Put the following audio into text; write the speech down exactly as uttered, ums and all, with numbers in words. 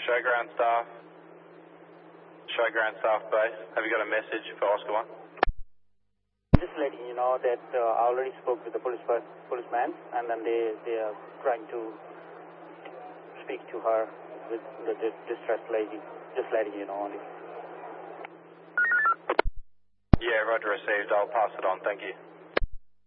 Showground staff. Showground staff base. Have you got a message for Oscar one? Just letting you know that uh, I already spoke with the police policeman, and then they, they are trying to speak to her with the, the distressed lady. Just letting you know only. Yeah, roger received. I'll pass it on. Thank you.